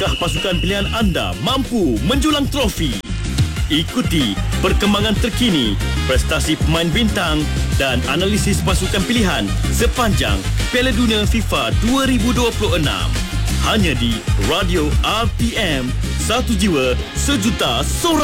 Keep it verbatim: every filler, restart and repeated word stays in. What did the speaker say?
Adakah pasukan pilihan anda mampu menjulang trofi? Ikuti perkembangan terkini, prestasi pemain bintang dan analisis pasukan pilihan sepanjang Piala Dunia FIFA dua ribu dua puluh enam. Hanya di Radio R T M, satu jiwa sejuta suara.